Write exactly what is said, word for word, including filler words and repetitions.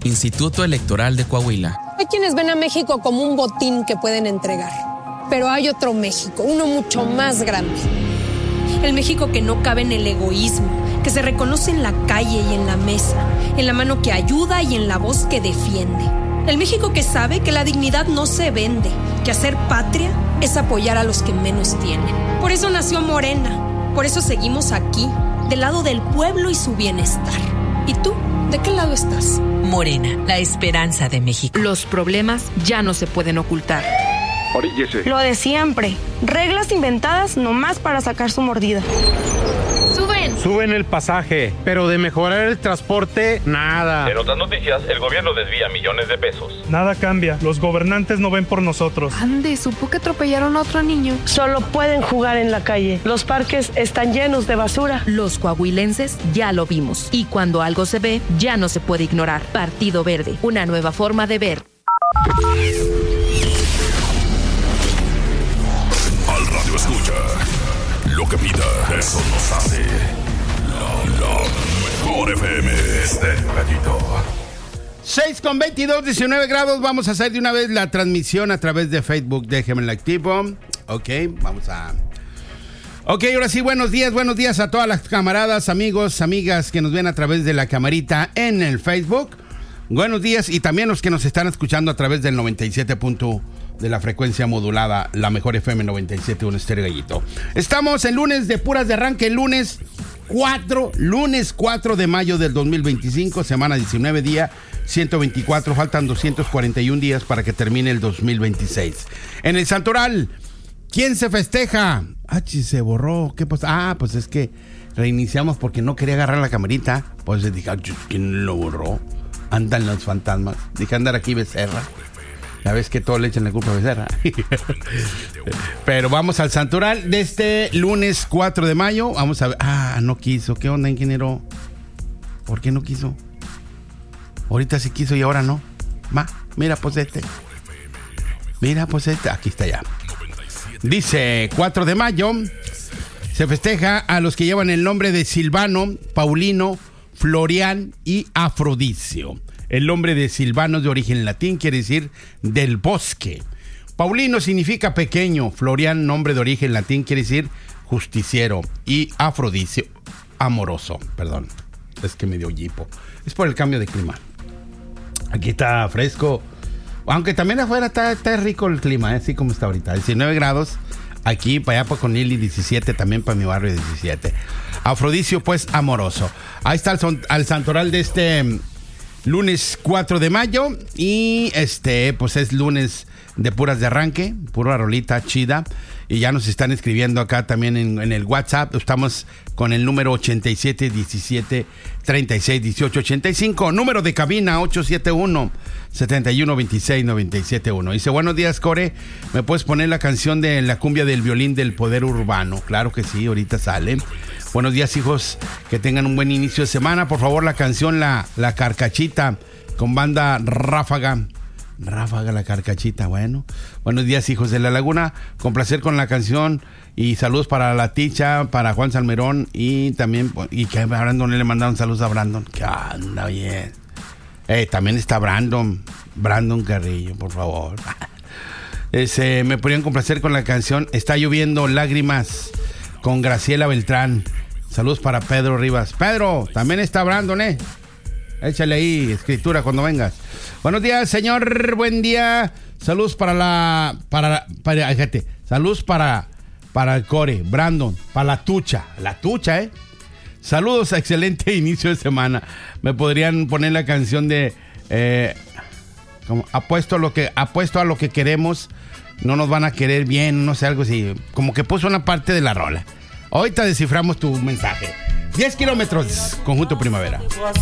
Instituto Electoral de Coahuila. Hay quienes ven a México como un botín que pueden entregar, pero hay otro México, uno mucho más grande. El México que no cabe en el egoísmo, que se reconoce en la calle y en la mesa, en la mano que ayuda y en la voz que defiende. El México que sabe que la dignidad no se vende, que hacer patria es apoyar a los que menos tienen. Por eso nació Morena, por eso seguimos aquí, del lado del pueblo y su bienestar. ¿Y tú? ¿De qué lado estás? Morena, la esperanza de México. Los problemas ya no se pueden ocultar. Oríllese. Lo de siempre. Reglas inventadas nomás para sacar su mordida. ¡Suben! Suben el pasaje, pero de mejorar el transporte, nada. En otras noticias, el gobierno desvía millones de pesos. Nada cambia. Los gobernantes no ven por nosotros. Ande, supo que atropellaron a otro niño. Solo pueden jugar en la calle. Los parques están llenos de basura. Los coahuilenses ya lo vimos. Y cuando algo se ve, ya no se puede ignorar. Partido Verde, una nueva forma de ver. Al radio escucha lo que pida, eso nos hace la, la mejor F M. Este ratito. seis con veintidós, diecinueve grados. Vamos a hacer de una vez la transmisión a través de Facebook. Déjenme el activo. Ok, vamos a... Ok, ahora sí, buenos días, buenos días a todas las camaradas, amigos, amigas que nos ven a través de la camarita en el Facebook. Buenos días y también los que nos están escuchando a través del noventa y siete punto de la frecuencia modulada, la mejor F M noventa y siete punto uno Estéreo Gallito. Estamos en lunes de puras de arranque, lunes cuatro, lunes cuatro de mayo del dos mil veinticinco, semana diecinueve, día ciento veinticuatro, faltan doscientos cuarenta y un días para que termine el dos mil veintiséis. En el Santoral, ¿quién se festeja? Ah, se borró, ¿qué pasa? Ah, pues es que reiniciamos porque no quería agarrar la camarita. Pues dije, ¿quién lo borró? Andan los fantasmas. Dije, andar aquí Becerra. Ya ves que todo le echan la culpa a Becerra. Pero vamos al Santoral de este lunes cuatro de mayo. Vamos a ver. Ah, no quiso. ¿Qué onda, ingeniero? ¿Por qué no quiso? Ahorita sí quiso y ahora no. Ma, mira, pues este. Mira, pues este. Aquí está ya. Dice, cuatro de mayo. Se festeja a los que llevan el nombre de Silvano, Paulino, Florian y Afrodicio. El nombre de Silvano es de origen latín, quiere decir del bosque. Paulino significa pequeño. Florian, nombre de origen latín, quiere decir justiciero. Y Afrodicio, amoroso. Perdón, es que me dio hipo. Es por el cambio de clima. Aquí está fresco. Aunque también afuera está, está rico el clima, ¿eh? Así como está ahorita. diecinueve grados. Aquí, para allá, para Conili, diecisiete. También para mi barrio, diecisiete. Afrodicio, pues, amoroso. Ahí está el, son, el santoral de este lunes cuatro de mayo. Y este, pues, es lunes de puras de arranque. Pura rolita chida. Y ya nos están escribiendo acá también en, en el WhatsApp. Estamos con el número ochenta y siete, diecisiete, treinta y seis, dieciocho, ochenta y cinco. Número de cabina ocho siete uno, siete uno dos seis, nueve siete uno. Dice, buenos días, Core. ¿Me puedes poner la canción de la cumbia del violín del poder urbano? Claro que sí, ahorita sale. Buenos días, hijos. Que tengan un buen inicio de semana. Por favor, la canción La, la Carcachita con banda Ráfaga. Ráfaga, la Carcachita, bueno. Buenos días, hijos de la Laguna. Con placer con la canción. Y saludos para la Ticha, para Juan Salmerón. Y también, y que a Brandon le mandaron saludos a Brandon. Que anda bien. Eh, también está Brandon. Brandon Carrillo, por favor. Ese, me podrían complacer con la canción Está lloviendo lágrimas con Graciela Beltrán. Saludos para Pedro Rivas. Pedro, también está Brandon, eh. Échale ahí escritura cuando vengas. Buenos días, señor. Buen día. Saludos para la... Para, para, fíjate. Saludos para, para el Core, Brandon. Para la Tucha. La Tucha, ¿eh? Saludos, excelente inicio de semana. Me podrían poner la canción de... Eh, como, apuesto, a lo que, apuesto a lo que queremos. No nos van a querer bien. No sé, algo así. Como que puso una parte de la rola. Ahorita desciframos tu mensaje. diez kilómetros, Conjunto Primavera.